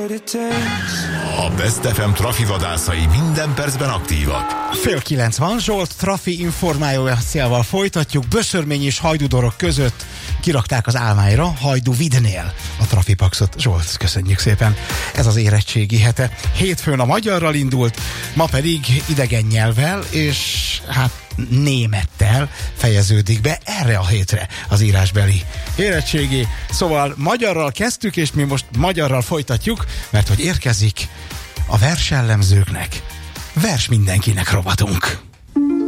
A Best FM trafi vadászai minden percben aktívak. 8:30 van, Zsolt trafi információjával folytatjuk. Böszörmény és Hajdúdorok között kirakták az Álmányra, Hajdú Vidnél a trafipaxot. Zsolt, köszönjük szépen. Ez az érettségi hete. Hétfőn a magyarral indult, ma pedig idegen nyelvvel és némettel fejeződik be erre a hétre az írásbeli érettségi. Szóval magyarral kezdtük, és mi most magyarral folytatjuk, mert hogy érkezik a versjellemzőknek vers mindenkinek rovatunk.